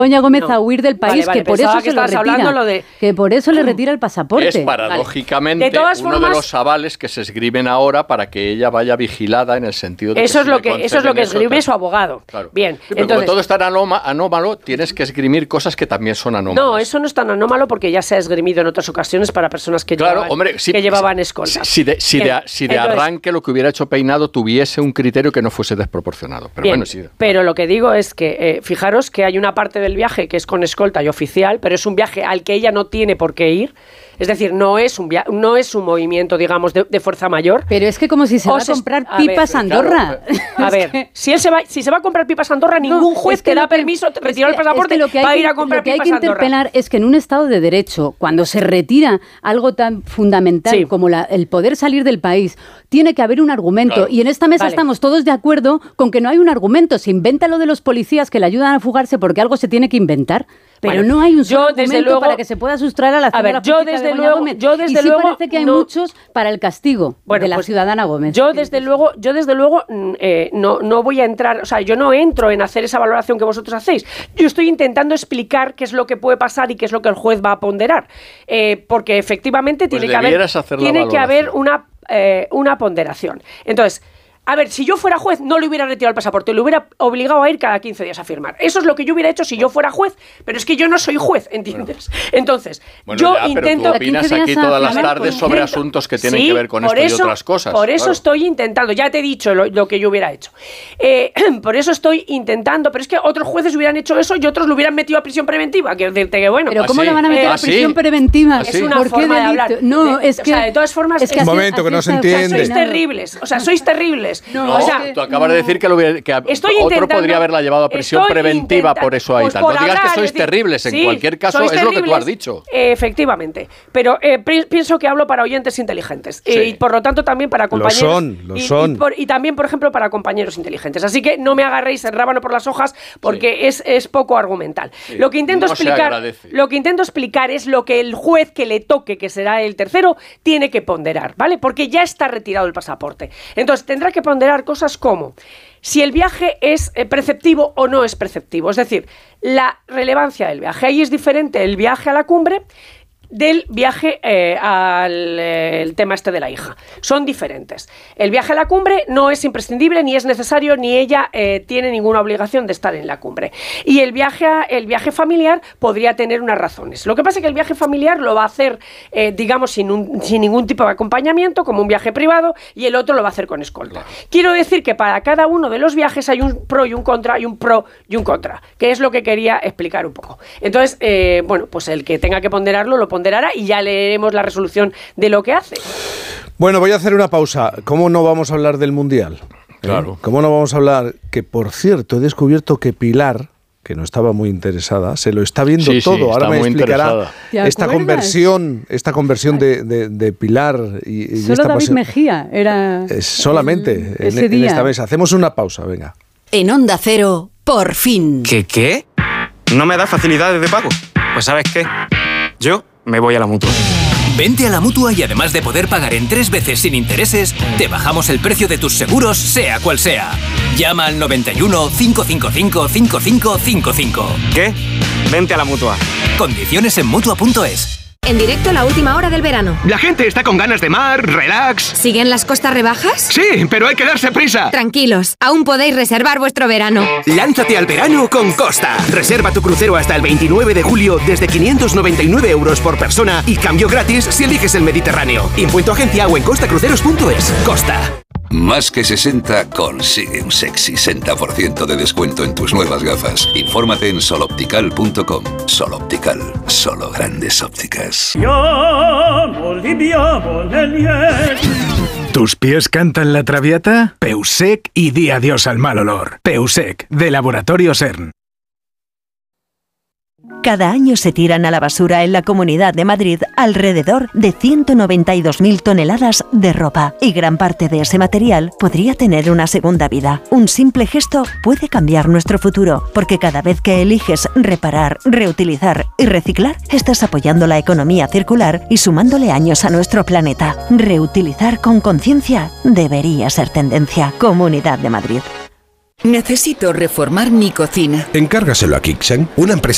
Doña Gómez a huir del país, vale, que por eso se lo retira, que por eso le retira el pasaporte. Es paradójicamente uno de los avales que se esgrimen ahora para que ella vaya vigilada en el sentido de eso es lo que esgrime su abogado. Claro. Bien, sí, pero entonces, como todo es tan anómalo, tienes que esgrimir cosas que también son anómalas. No, eso no es tan anómalo porque ya se ha esgrimido en otras ocasiones para personas que llevaban escolta. Si de arranque lo que hubiera hecho Peinado tuviese un criterio que no fuese desproporcionado. Pero bien, bueno, sí. Pero lo que digo es que, fijaros que hay una parte del viaje que es con escolta y oficial, pero es un viaje al que ella no tiene por qué ir. Es decir, no es un movimiento, digamos, de fuerza mayor. Pero es que como si se va a comprar pipas a Andorra. Claro, a ver, si se va a comprar pipas a Andorra, ningún juez te da permiso, te retira el pasaporte para ir a comprar pipas a Andorra. Lo que hay que interpelar es que en un Estado de Derecho, cuando se retira algo tan fundamental como el poder salir del país, tiene que haber un argumento. Claro. Y en esta mesa estamos todos de acuerdo con que no hay un argumento. Se inventa lo de los policías que le ayudan a fugarse porque algo se tiene que inventar. Pero no hay un solo argumento para que se pueda sustraer a la ciudadana. Yo desde luego parece que hay muchos para el castigo de la ciudadana Gómez. Yo desde luego no voy a entrar, o sea, yo no entro en hacer esa valoración que vosotros hacéis. Yo estoy intentando explicar qué es lo que puede pasar y qué es lo que el juez va a ponderar, porque efectivamente tiene que haber una ponderación. Entonces, a ver, si yo fuera juez, no le hubiera retirado el pasaporte, le hubiera obligado a ir cada 15 días a firmar. Eso es lo que yo hubiera hecho si yo fuera juez, pero es que yo no soy juez, ¿entiendes? Entonces, yo intento... Pero tú opinas aquí todas las tardes sobre asuntos que tienen que ver con esto y otras cosas. Por eso estoy intentando, ya te he dicho lo que yo hubiera hecho. Por eso estoy intentando, pero es que otros jueces hubieran hecho eso y otros lo hubieran metido a prisión preventiva, que bueno... Pero ¿cómo le van a meter a prisión preventiva? Es una forma de hablar. No, es que... O sea, de todas formas... Un momento, que no se entiende. Sois terribles. No, tú acabas de decir que otro podría haberla llevado a prisión preventiva por eso ahí tal. No digas que sois terribles, en cualquier caso es lo que tú has dicho. Efectivamente, pero pienso que hablo para oyentes inteligentes y por lo tanto también para compañeros. Lo son. Y también, por ejemplo, para compañeros inteligentes. Así que no me agarréis el rábano por las hojas porque es poco argumental. Sí. Lo que intento explicar es lo que el juez que le toque, que será el tercero, tiene que ponderar, ¿vale? Porque ya está retirado el pasaporte. Entonces tendrá que ponderar cosas como si el viaje es preceptivo o no es preceptivo, es decir, la relevancia del viaje. Ahí es diferente el viaje a la cumbre del viaje al tema de la hija. Son diferentes. El viaje a la cumbre no es imprescindible, ni es necesario, ni ella tiene ninguna obligación de estar en la cumbre. Y el viaje familiar podría tener unas razones. Lo que pasa es que el viaje familiar lo va a hacer, digamos, sin ningún tipo de acompañamiento, como un viaje privado, y el otro lo va a hacer con escolta. Quiero decir que para cada uno de los viajes hay un pro y un contra, y un pro y un contra, que es lo que quería explicar un poco. Entonces, pues el que tenga que ponderarlo, lo ponderará y ya leeremos la resolución de lo que hace. Bueno, voy a hacer una pausa. ¿Cómo no vamos a hablar del Mundial? Claro. ¿Cómo no vamos a hablar? Que, por cierto, he descubierto que Pilar, que no estaba muy interesada, se lo está viendo todo. Ahora me explicará esta conversión de Pilar. Y solo David Mejía era... solamente en esta mesa. Hacemos una pausa, venga. En Onda Cero, por fin. ¿Qué? ¿No me da facilidades de pago? Pues ¿sabes qué? Yo me voy a la Mutua. Vente a la Mutua y además de poder pagar en 3 veces sin intereses, te bajamos el precio de tus seguros, sea cual sea. Llama al 91 555 5555. ¿Qué? Vente a la Mutua. Condiciones en Mutua.es. En directo la última hora del verano. La gente está con ganas de mar, relax. ¿Siguen las costas rebajas? Sí, pero hay que darse prisa. Tranquilos, aún podéis reservar vuestro verano. Lánzate al verano con Costa. Reserva tu crucero hasta el 29 de julio desde 599 € por persona y cambio gratis si eliges el Mediterráneo. Impuesto agencia o en costacruceros.es. Costa. Más que 60 consigue un sexy 60% de descuento en tus nuevas gafas. Infórmate en soloptical.com. Soloptical, solo grandes ópticas. ¿Tus pies cantan la traviata? Peusec y di adiós al mal olor. Peusec, de Laboratorio CERN. Cada año se tiran a la basura en la Comunidad de Madrid alrededor de 192.000 toneladas de ropa, y gran parte de ese material podría tener una segunda vida. Un simple gesto puede cambiar nuestro futuro, porque cada vez que eliges reparar, reutilizar y reciclar, estás apoyando la economía circular y sumándole años a nuestro planeta. Reutilizar con conciencia debería ser tendencia. Comunidad de Madrid. Necesito reformar mi cocina. Encárgaselo a Kixen, una empresa